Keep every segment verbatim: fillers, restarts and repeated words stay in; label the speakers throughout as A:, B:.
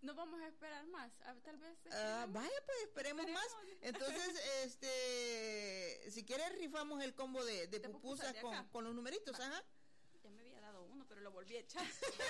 A: No vamos a esperar más, a, tal vez.
B: Uh, vaya, pues esperemos, esperemos más. Entonces, este, si quieres rifamos el combo de, de, de pupusas, pupusas de con, con los numeritos, Va. Ajá.
A: Ya me había dado uno, pero lo volví a echar.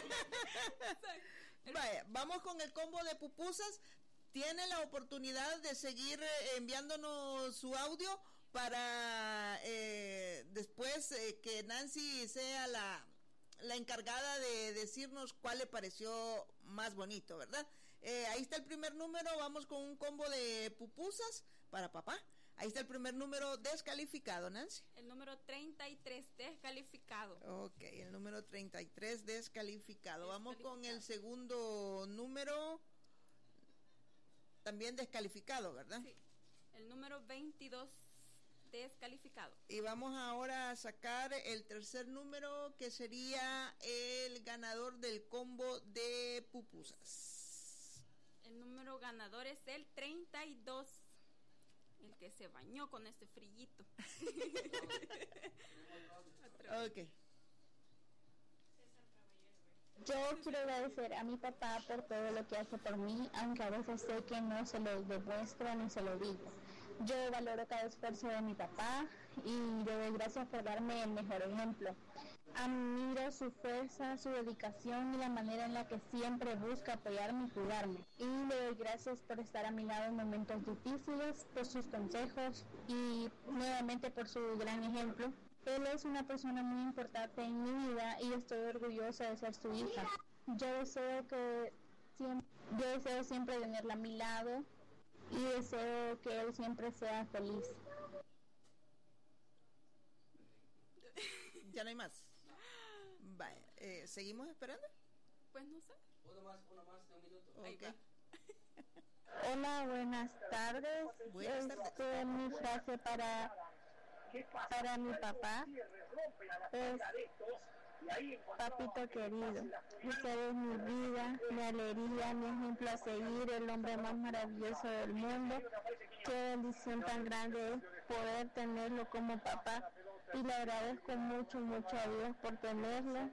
B: Vaya, vamos con el combo de pupusas. Tiene la oportunidad de seguir enviándonos su audio para eh, después eh, que Nancy sea la, la encargada de decirnos cuál le pareció más bonito, ¿verdad? Eh, ahí está el primer número, vamos con un combo de pupusas para papá. Ahí está el primer número descalificado, Nancy.
A: El número treinta y tres descalificado.
B: Ok, el número treinta y tres descalificado. descalificado. Vamos con el segundo número, también descalificado, ¿verdad?
A: Sí, el número veintidós descalificado.
B: Y vamos ahora a sacar el tercer número, que sería el ganador del combo de pupusas.
A: El número ganador es el treinta y dos. El que se bañó con este frillito.
B: Ok.
C: Yo quiero agradecer a mi papá por todo lo que hace por mí, aunque a veces sé que no se lo demuestro ni se lo digo. Yo valoro cada esfuerzo de mi papá y le doy gracias por darme el mejor ejemplo. Admiro su fuerza, su dedicación y la manera en la que siempre busca apoyarme y cuidarme. Y le doy gracias por estar a mi lado en momentos difíciles, por sus consejos y nuevamente por su gran ejemplo. Él es una persona muy importante en mi vida y estoy orgullosa de ser su hija. Yo deseo que siempre, yo deseo siempre tenerla a mi lado y deseo que él siempre sea feliz.
B: Ya no hay más. Vaya, eh, ¿seguimos esperando?
A: Pues no sé.
D: Uno más, uno más de un minuto.
B: Okay.
A: Ahí va.
C: Hola, buenas tardes.
B: Buenas tardes.
C: Esta es mi frase para, para mi papá. Es: papito querido, usted es mi vida, mi alegría, mi ejemplo a seguir, el hombre más maravilloso del mundo. Qué bendición tan grande es poder tenerlo como papá, y le agradezco mucho, mucho a Dios por tenerlo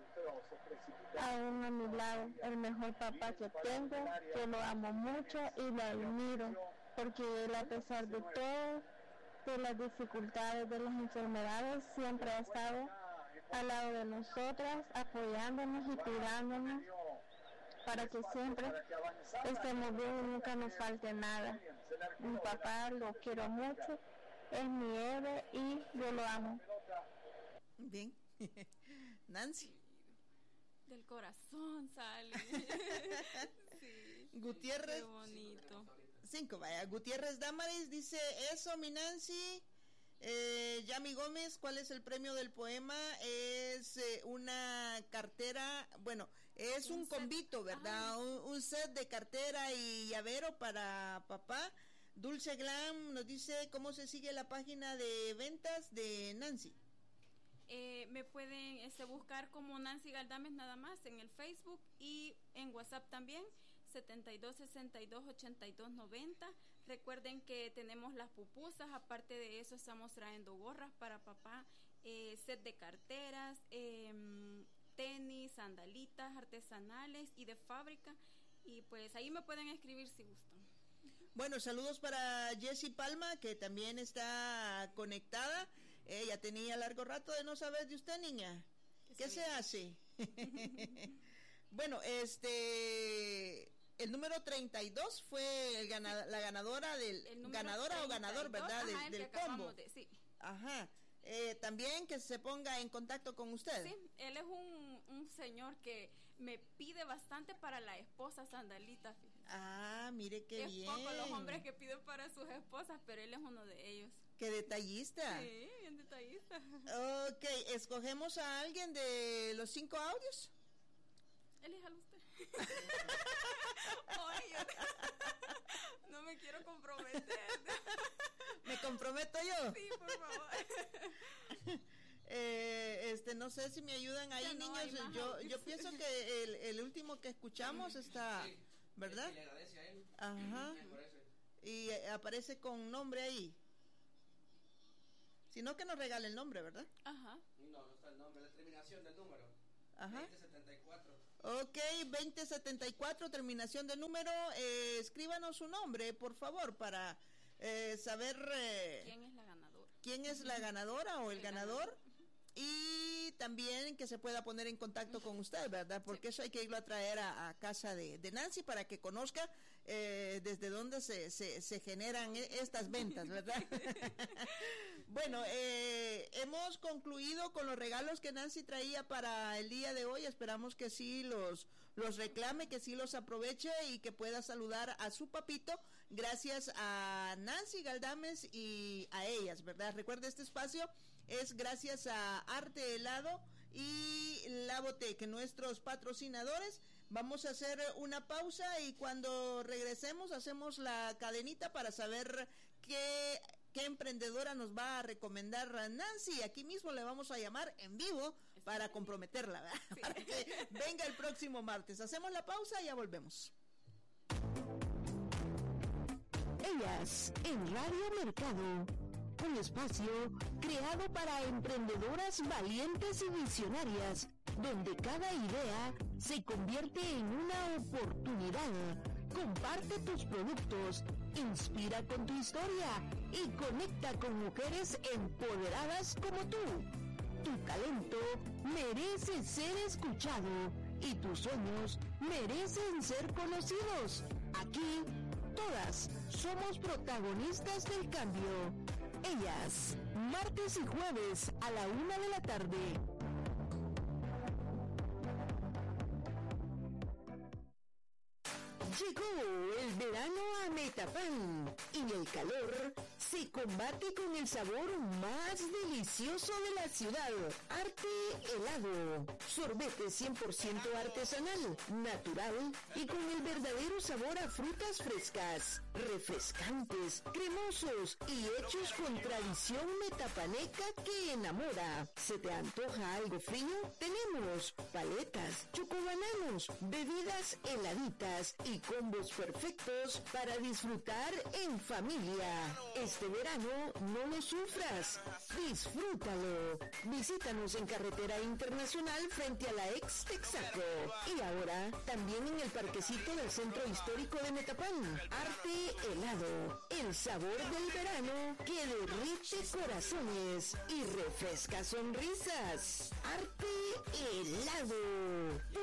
C: aún a mi lado, el mejor papá que tengo, que lo amo mucho y lo admiro, porque él, a pesar de todo, de las dificultades, de las enfermedades, siempre ha estado al lado de nosotras, apoyándonos y cuidándonos para que siempre estemos bien y nunca nos falte nada. Mi papá lo quiero mucho, es mi héroe y yo lo amo.
B: Bien. Nancy.
A: Del corazón sale. Sí.
B: Gutiérrez.
A: Qué bonito.
B: Cinco, vaya. Gutiérrez Damaris dice: eso, mi Nancy. Eh, Yami Gómez, ¿cuál es el premio del poema? Es eh, una cartera, bueno, es un, un combito, ¿verdad? Un, un set de cartera y llavero para papá. Dulce Glam nos dice cómo se sigue la página de ventas de Nancy.
A: Eh, me pueden este, buscar como Nancy Galdames nada más en el Facebook y en WhatsApp también, setenta y dos sesenta y dos ochenta y dos noventa. Recuerden que tenemos las pupusas, aparte de eso estamos trayendo gorras para papá, eh, set de carteras, eh, tenis, sandalitas artesanales y de fábrica, y pues ahí me pueden escribir si gustan.
B: Bueno, saludos para Jessie Palma, que también está conectada. Ella tenía largo rato de no saber de usted, niña. ¿Qué se hace? Bueno, este, el número treinta y dos fue el gana, la ganadora del ganadora o ganador, ¿verdad?
A: Ajá,
B: del del combo. De, sí. Ajá. Eh, también que se ponga en contacto con usted.
A: Sí, él es un, un señor que me pide bastante para la esposa sandalita. Fíjate.
B: Ah, mire qué
A: es
B: bien.
A: Es poco los hombres que piden para sus esposas, pero él es uno de ellos.
B: Qué detallista.
A: Sí, bien detallista.
B: Ok, escogemos a alguien de los cinco audios.
A: Elíjalo usted. Oye, no me quiero comprometer.
B: ¿Me comprometo yo?
A: Sí, por favor.
B: eh, este, no sé si me ayudan ahí, no, niños. Yo, yo pienso que el, el último que escuchamos está, sí, ¿verdad?
D: Sí, le agradece a él.
B: Ajá. Y eh, aparece con nombre ahí. Si no, que nos regale el nombre, ¿verdad?
A: Ajá.
D: No, no está el nombre, la terminación del número.
B: Ajá.
D: veinte setenta y cuatro.
B: Ok, veinte setenta y cuatro, terminación de número. Eh, escríbanos su nombre, por favor, para eh, saber eh,
A: quién es la ganadora.
B: ¿Quién es la ganadora o el, el ganador? ganador. Y también que se pueda poner en contacto con usted, ¿verdad? Porque sí. Eso hay que irlo a traer a, a casa de, de Nancy para que conozca eh, desde dónde se, se, se generan estas ventas, ¿verdad? Bueno, eh, hemos concluido con los regalos que Nancy traía para el día de hoy. Esperamos que sí los, los reclame, que sí los aproveche y que pueda saludar a su papito gracias a Nancy Galdames y a ellas, ¿verdad? Recuerde, este espacio es gracias a Arte Helado y La Boteca, nuestros patrocinadores. Vamos a hacer una pausa y cuando regresemos hacemos la cadenita para saber qué, qué emprendedora nos va a recomendar Nancy. Aquí mismo le vamos a llamar en vivo para comprometerla, ¿verdad? Sí. Para que venga el próximo martes. Hacemos la pausa y ya volvemos.
E: Ellas en Radio Mercado. Un espacio creado para emprendedoras valientes y visionarias, donde cada idea se convierte en una oportunidad. Comparte tus productos, inspira con tu historia y conecta con mujeres empoderadas como tú. Tu talento merece ser escuchado y tus sueños merecen ser conocidos. Aquí, todas somos protagonistas del cambio. Ellas, martes y jueves a la una de la tarde. Llegó el verano a Metapan y el calor se combate con el sabor más delicioso de la ciudad. Arte Helado. Sorbete cien por ciento artesanal, natural y con el verdadero sabor a frutas frescas, refrescantes, cremosos y hechos con tradición metapaneca que enamora. ¿Se te antoja algo frío? Tenemos paletas, chocobananos, bebidas heladitas y combos perfectos para disfrutar en familia. Este verano no lo sufras, disfrútalo. Visítanos en Carretera Internacional frente a la ex Texaco y ahora también en el parquecito del Centro Histórico de Metapán. Arte Helado, el sabor del verano que derrite corazones y refresca sonrisas. Arte Helado.